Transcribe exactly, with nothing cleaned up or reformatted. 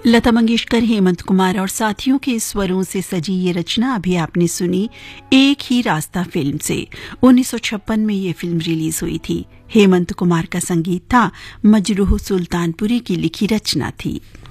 लता मंगेशकर, हेमंत कुमार और साथियों के स्वरों से सजी ये रचना अभी आपने सुनी एक ही रास्ता फिल्म से। उन्नीस सौ छप्पन में ये फिल्म रिलीज हुई थी। हेमंत कुमार का संगीत था, मजरूह सुल्तानपुरी की लिखी रचना थी।